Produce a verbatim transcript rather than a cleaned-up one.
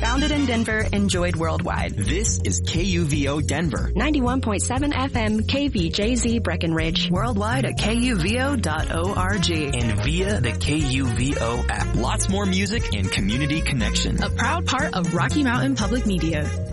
Founded in Denver, enjoyed worldwide. This is K U V O Denver. ninety-one point seven F M K V J Z Breckenridge. Worldwide at K U V O dot org. And via the K U V O app. Lots more music and community connection. A proud part of Rocky Mountain Public Media.